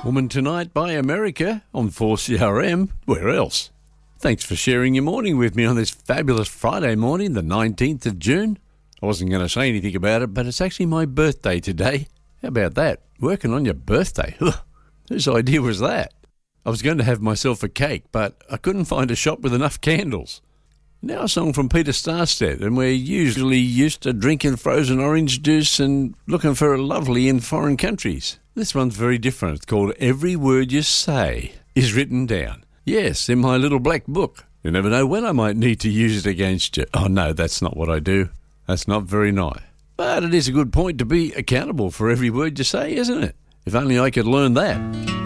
Woman Tonight by America on 4CRM. Where else? Thanks for sharing your morning with me on this fabulous Friday morning, the 19th of June. I wasn't going to say anything about it, but it's actually my birthday today. How about that? Working on your birthday? Whose idea was that? I was going to have myself a cake, but I couldn't find a shop with enough candles. Now a song from Peter Starstead, and we're usually used to drinking frozen orange juice and looking for a lovely in foreign countries. This one's very different. It's called Every Word You Say Is Written Down. Yes, in my little black book. You never know when I might need to use it against you. Oh no, that's not what I do. That's not very nice. But it is a good point to be accountable for every word you say, isn't it? If only I could learn that.